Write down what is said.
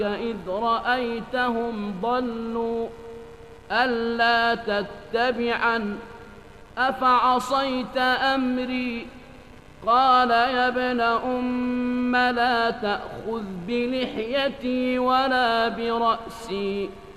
إذ رأيتهم ضلوا ألا تتبعن أفعصيت أمري قال يا ابن أم لا تأخذ بلحيتي ولا برأسي